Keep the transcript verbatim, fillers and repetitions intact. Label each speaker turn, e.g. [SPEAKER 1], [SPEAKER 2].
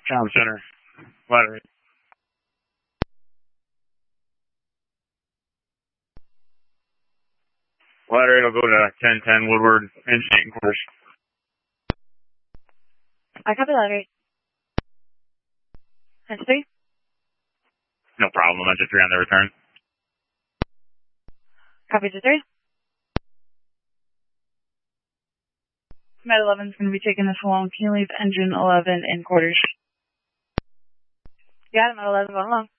[SPEAKER 1] Town Center. Ladder eight. Ladder eight will go to ten ten Woodward, engine eight and quarters.
[SPEAKER 2] I copy ladder eight. Engine three?
[SPEAKER 1] No problem, engine three on the return.
[SPEAKER 2] Copy to three. Med eleven is going to be taking this along. Can you leave engine eleven in quarters? Got it, Med eleven going along.